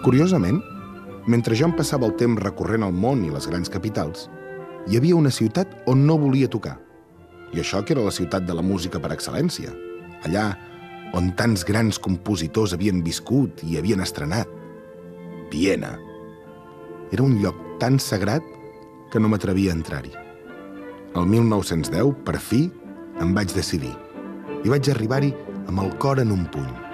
Curiosament, mentre jo em passava el temps recorrent el món i les grans capitals, hi havia una ciutat on no volia tocar. I això que era la ciutat de la música per excel·lència, allà on tants grans compositors havien viscut i havien estrenat. Viena. Era un lloc tan sagrat que no m'atrevia a entrar-hi. El 1910, per fi, em vaig decidir i vaig arribar-hi amb el cor en un puny.